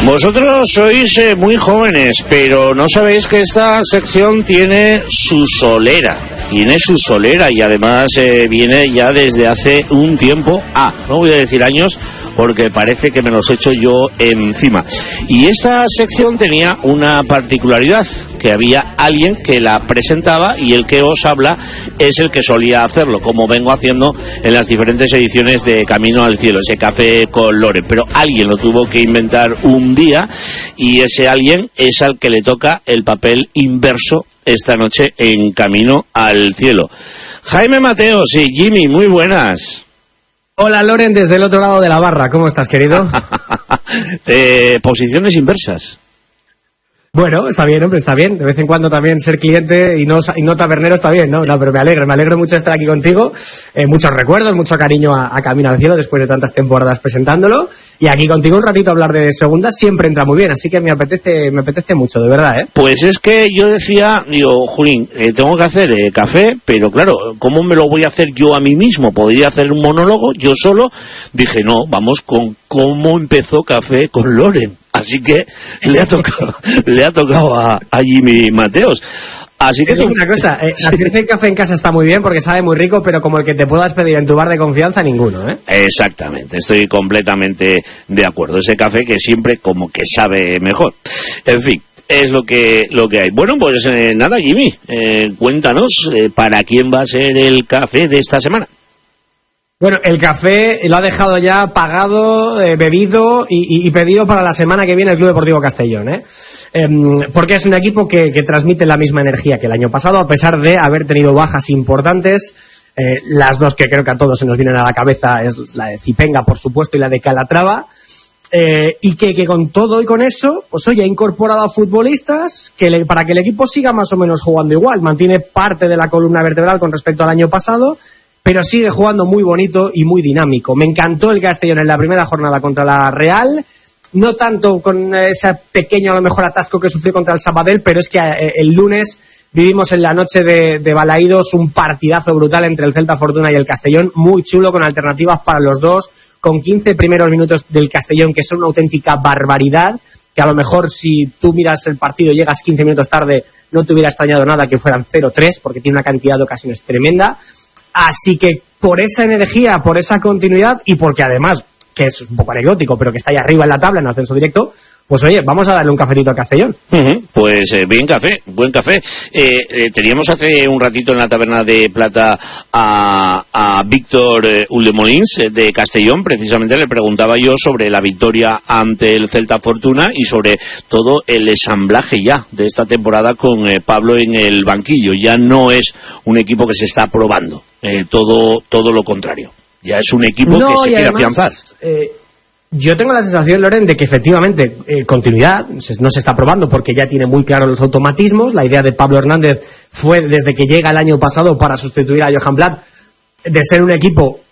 Vosotros sois muy jóvenes, pero no sabéis que esta sección tiene su solera. Y además viene ya desde hace un tiempo. No voy a decir años, porque parece que me los echo yo encima. Y esta sección tenía una particularidad, que había alguien que la presentaba y el que os habla es el que solía hacerlo, como vengo haciendo en las diferentes ediciones de Camino al Cielo, ese café con Loren. Pero alguien lo tuvo que inventar un día y ese alguien es al que le toca el papel inverso esta noche en Camino al Cielo. Jaime Mateos y Jimmy, muy buenas. Hola Loren, desde el otro lado de la barra, ¿cómo estás, querido? Posiciones inversas. Bueno, está bien, hombre, está bien. De vez en cuando también ser cliente y no tabernero está bien, ¿no? No, pero me alegro mucho de estar aquí contigo. Muchos recuerdos, mucho cariño a Camino al Cielo después de tantas temporadas presentándolo. Y aquí contigo un ratito hablar de segunda siempre entra muy bien, así que me apetece mucho, de verdad, ¿eh? Pues es que yo decía, Julín, tengo que hacer café, pero claro, ¿cómo me lo voy a hacer yo a mí mismo? ¿Podría hacer un monólogo yo solo? Dije, no, vamos con cómo empezó Café con Loren. Así que le ha tocado a Jimmy Mateos. Así que una cosa, hacerse café en casa está muy bien porque sabe muy rico, pero como el que te puedas pedir en tu bar de confianza, ninguno, ¿eh? Exactamente, estoy completamente de acuerdo. Ese café que siempre como que sabe mejor. En fin, es lo que hay. Bueno, pues nada, Jimmy, cuéntanos para quién va a ser el café de esta semana. Bueno, el café lo ha dejado ya pagado, bebido y pedido para la semana que viene el Club Deportivo Castellón, ¿eh? Porque es un equipo que transmite la misma energía que el año pasado, a pesar de haber tenido bajas importantes. Las dos que creo que a todos se nos vienen a la cabeza es la de Zipenga, por supuesto, y la de Calatrava. Y que con todo y con eso, pues oye, ha incorporado a futbolistas para que el equipo siga más o menos jugando igual. Mantiene parte de la columna vertebral con respecto al año pasado, pero sigue jugando muy bonito y muy dinámico. Me encantó el Castellón en la primera jornada contra la Real, no tanto con ese pequeño a lo mejor atasco que sufrió contra el Sabadell, pero es que el lunes vivimos en la noche de Balaídos un partidazo brutal entre el Celta Fortuna y el Castellón, muy chulo, con alternativas para los dos, con 15 primeros minutos del Castellón que son una auténtica barbaridad, que a lo mejor si tú miras el partido y llegas 15 minutos tarde no te hubiera extrañado nada que fueran 0-3, porque tiene una cantidad de ocasiones tremenda. Así que por esa energía, por esa continuidad y porque además, que es un poco anecdótico, pero que está ahí arriba en la tabla en ascenso directo, pues oye, vamos a darle un cafelito al Castellón. Pues buen café. Teníamos hace un ratito en la Taberna de Plata a Víctor Uldemolins de Castellón. Precisamente le preguntaba yo sobre la victoria ante el Celta Fortuna y sobre todo el ensamblaje ya de esta temporada con Pablo en el banquillo. Ya no es un equipo que se está probando, todo lo contrario. Ya es un equipo que se quiere afianzar. Yo tengo la sensación, Loren, de que efectivamente continuidad no se está probando porque ya tiene muy claros los automatismos. La idea de Pablo Hernández fue, desde que llega el año pasado para sustituir a Johan Blatt, de ser un equipo